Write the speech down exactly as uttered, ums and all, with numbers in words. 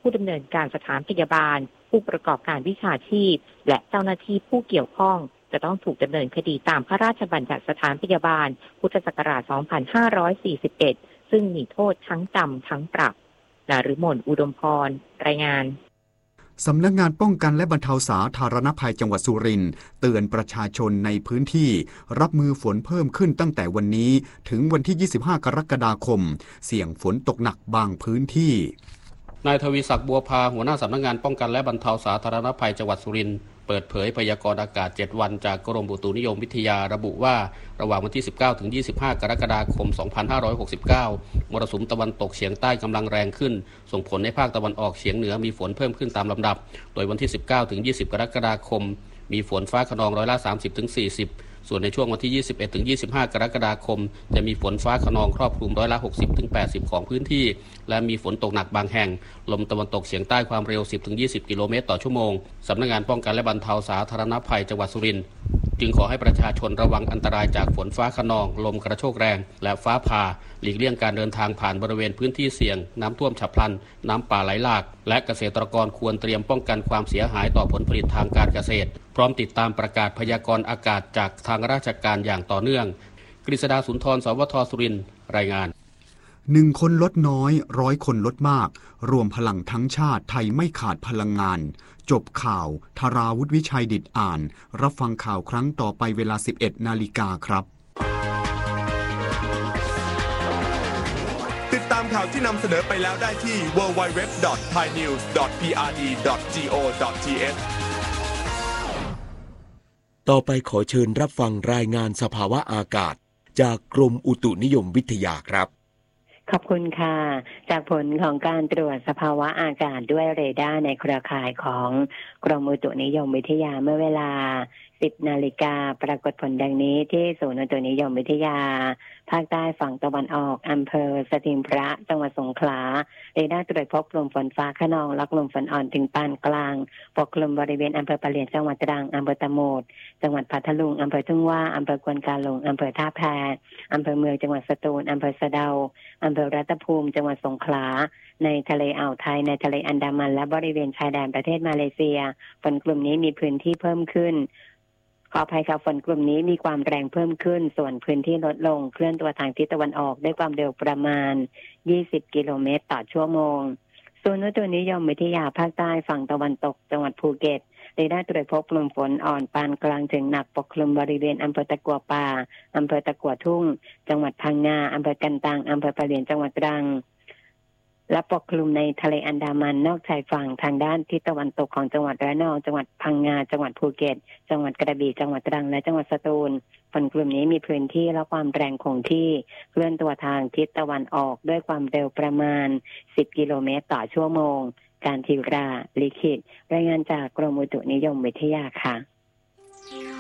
ผู้ดำเนินการสถานพยาบาลผู้ประกอบการวิชาชีพและเจ้าหน้าที่ผู้เกี่ยวข้องจะต้องถูกดำเนินคดีตามพระราชบัญญัติสถานพยาบาลพุทธศักราช สองพันห้าร้อยสี่สิบเอ็ด ซึ่งมีโทษทั้งจำทั้งปรับนฤมลอุดมพรรายงานสำนักงานป้องกันและบรรเทาสาธารณภัยจังหวัดสุรินทร์เตือนประชาชนในพื้นที่รับมือฝนเพิ่มขึ้นตั้งแต่วันนี้ถึงวันที่ ยี่สิบห้า กรกฎาคมเสี่ยงฝนตกหนักบางพื้นที่นายทวีศักดิ์บัวพาหัวหน้าสำนักงานป้องกันและบรรเทาสาธารณภัยจังหวัดสุรินทร์เปิดเผยพยากรณ์อากาศเจ็ดวันจากกรมอุตุนิยมวิทยาระบุว่าระหว่างวันที่สิบเก้าถึงยี่สิบห้ากรกฎาคมสองพันห้าร้อยหกสิบเก้ามรสุมตะวันตกเฉียงใต้กำลังแรงขึ้นส่งผลให้ภาคตะวันออกเฉียงเหนือมีฝนเพิ่มขึ้นตามลำดับโดยวันที่สิบเก้าถึงยี่สิบกรกฎาคมมีฝนฟ้าคะนองร้อยละ สามสิบถึงสี่สิบส่วนในช่วงวันที่ ยี่สิบเอ็ดถึงยี่สิบห้ากรกฎาคมจะมีฝนฟ้าคะนองครอบคลุมร้อยละ หกสิบถึงแปดสิบของพื้นที่และมีฝนตกหนักบางแห่งลมตะวันตกเฉียงใต้ความเร็ว สิบถึงยี่สิบ กิโลเมตรต่อชั่วโมงสำนักงานป้องกันและบรรเทาสาธารณภัยจังหวัดสุรินทร์จึงขอให้ประชาชนระวังอันตรายจากฝนฟ้าคะนองลมกระโชกแรงและฟ้าผ่าหลีกเลี่ยงการเดินทางผ่านบริเวณพื้นที่เสี่ยงน้ำท่วมฉับพลันน้ำป่าไหลหลากและเกษตรกรควรเตรียมป้องกันความเสียหายต่อผลผลิตทางการเกษตรพร้อมติดตามประกาศพยากรณ์อากาศจากทางราชการอย่างต่อเนื่องกฤษดาสุนทรสวทสุรินทร์รายงานหนึ่งคนลดน้อยร้อยคนลดมากรวมพลังทั้งชาติไทยไม่ขาดพลังงานจบข่าวธาราวุฒิวิชัยดิษฐ์อ่านรับฟังข่าวครั้งต่อไปเวลา สิบเอ็ด นาฬิกาครับติดตามข่าวที่นำเสนอไปแล้วได้ที่ ดับเบิลยู ดับเบิลยู ดับเบิลยู ดอท ไทยนิวส์ ดอท พี อาร์ ดี ดอท จี โอ ดอท ที เอชต่อไปขอเชิญรับฟังรายงานสภาวะอากาศจากกรมอุตุนิยมวิทยาครับขอบคุณค่ะจากผลของการตรวจสภาวะอากาศด้วยเรดาร์ในเครือข่ายของกรมอุตุนิยมวิทยาเมื่อเวลา สิบ นาฬิกาปรากฏผลดังนี้ที่ศูนย์อุตุนิยมวิทยาภาคใต้ฝั่งตะวันออกอำเภอสถิงพระจังหวัดสงขลาเรดาร์ตรวจพบกลุ่มฝนฟ้าคะนองและกลุ่มฝนอ่อนถึงปานกลางปกคลุมบริเวณอำเภอปะเหลียนจังหวัดตรังอำเภอตะโหมดจังหวัดพัทลุงอำเภอทุ่งว่าอำเภอกวนกาหลงอำเภอท่าแพอำเภอเมืองจังหวัดสตูลอำเภอสะเดาอำเภอรัตภูมิจังหวัดสงขลาในทะเลอ่าวไทยในทะเลอันดามันและบริเวณชายแดนประเทศมาเลเซียฝนกลุ่มนี้มีพื้นที่เพิ่มขึ้นขออภัยค่ะฝนกลุ่มนี้มีความแรงเพิ่มขึ้นส่วนพื้นที่ลดลงเคลื่อนตัวทางทิศตะวันออกด้วยความเร็วประมาณยี่สิบกิโลเมตรต่อชั่วโมงศูนย์อุตุนิยมวิทยาภาคใต้ฝั่งตะวันตกจังหวัดภูเก็ตได้ได้ตรวจพบกลุ่มฝนอ่อนปานกลางถึงหนักปกคลุมบริเวณอำเภอตะกัวป่าอำเภอตะกัวทุ่งจังหวัดพังงาอำเภอกันตังอำเภอปะเหลียนจังหวัดตรังและปกคลุมในทะเลอันดามันนอกชายฝั่งทางด้านทิศตะวันตกของจังหวัดระนองจังหวัดพังงาจังหวัดภูเก็ตจังหวัดกระบี่จังหวัดตรังและจังหวัดสตูลฝนกลุ่มนี้มีพื้นที่และความแรงคงที่เคลื่อนตัวทางทิศตะวันออกด้วยความเร็วประมาณสิบกิโลเมตรต่อชั่วโมงการทีราลิขิตรายงานจากกรมอุตุนิยมวิทยาค่ะ